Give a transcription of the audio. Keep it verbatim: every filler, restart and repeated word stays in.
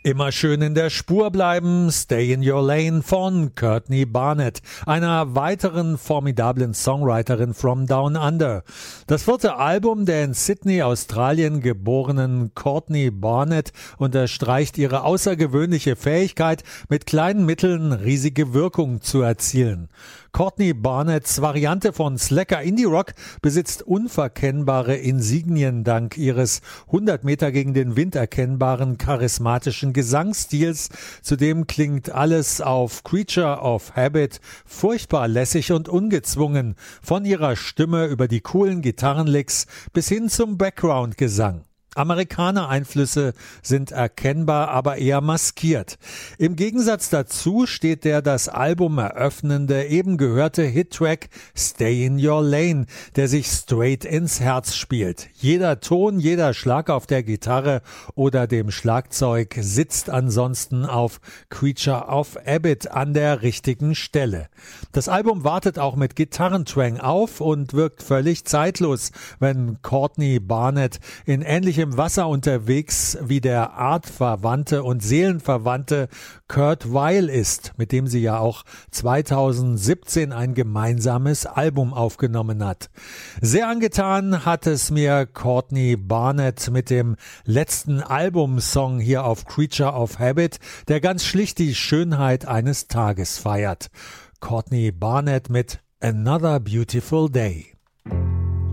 Immer schön in der Spur bleiben, Stay in Your Lane von Courtney Barnett, einer weiteren formidablen Songwriterin from Down Under. Das vierte Album der in Sydney, Australien geborenen Courtney Barnett unterstreicht ihre außergewöhnliche Fähigkeit, mit kleinen Mitteln riesige Wirkung zu erzielen. Courtney Barnetts Variante von Slacker Indie Rock besitzt unverkennbare Insignien dank ihres hundert Meter gegen den Wind erkennbaren charismatischen Gesangsstils. Zudem klingt alles auf Creature of Habit furchtbar lässig und ungezwungen, von ihrer Stimme über die coolen Gitarrenlicks bis hin zum Background-Gesang. Amerikaner-Einflüsse sind erkennbar, aber eher maskiert. Im Gegensatz dazu steht der das Album eröffnende, eben gehörte Hit-Track Stay in Your Lane, der sich straight ins Herz spielt. Jeder Ton, jeder Schlag auf der Gitarre oder dem Schlagzeug sitzt ansonsten auf Creature of Habit an der richtigen Stelle. Das Album wartet auch mit Gitarrentwang auf und wirkt völlig zeitlos, wenn Courtney Barnett in ähnlichem Wasser unterwegs wie der artverwandte und seelenverwandte Kurt Weill ist, mit dem sie ja auch zweitausendsiebzehn ein gemeinsames Album aufgenommen hat. Sehr angetan hat es mir Courtney Barnett mit dem letzten Albumsong hier auf Creature of Habit, der ganz schlicht die Schönheit eines Tages feiert. Courtney Barnett mit Another Beautiful Day.